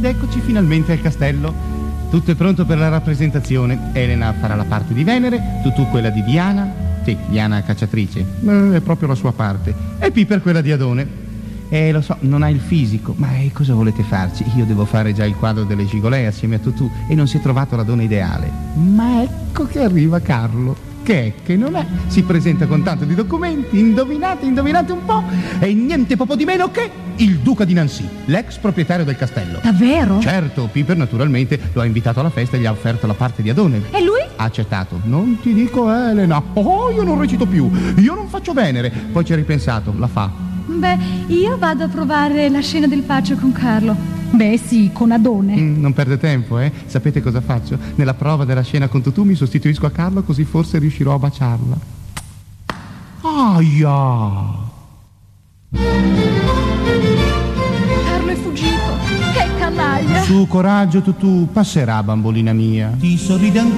ed eccoci finalmente al castello. Tutto è pronto per la rappresentazione. Elena farà la parte di Venere, tu quella di Diana. Sì, Diana cacciatrice, è proprio la sua parte. E Piper quella di Adone. Lo so, non ha il fisico, ma cosa volete farci? Io devo fare già il quadro delle Gigolet assieme a Tutù e non si è trovato la donna ideale. Ma ecco che arriva Carlo. Che non è? Si presenta con tanto di documenti, indovinate un po', e niente poco di meno che il duca di Nancy, l'ex proprietario del castello. Davvero? Certo, Piper naturalmente lo ha invitato alla festa e gli ha offerto la parte di Adone. E lui? Ha accettato. Non ti dico, Elena, io non recito più, io non faccio Venere. Poi ci ha ripensato, la fa. Beh, io vado a provare la scena del bacio con Carlo. Beh sì, con Adone. Non perde tempo, eh? Sapete cosa faccio? Nella prova della scena con Tutù mi sostituisco a Carlo, così forse riuscirò a baciarla. Aia! Carlo è fuggito. Che canaglia! Su, coraggio, Tutù, passerà, bambolina mia. Ti sorride